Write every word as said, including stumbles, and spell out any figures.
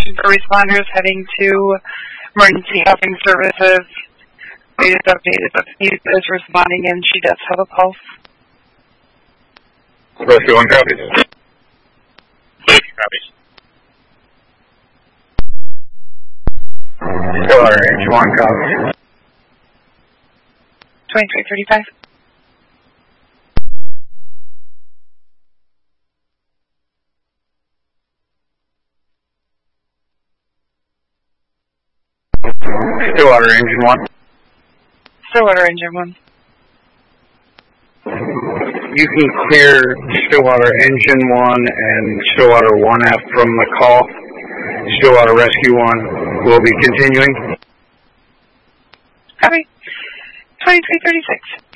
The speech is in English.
attention for responders heading to emergency helping services. Latest updated, but Steve is responding and she does have a pulse. Rescue one copies. Safety copies. Stillwater Range one copies. twenty-three thirty-five. Stillwater Engine one. Stillwater Engine one. You can clear Stillwater Engine one and Stillwater one F from the call. Stillwater Rescue one will be continuing. Copy. twenty-three thirty-six.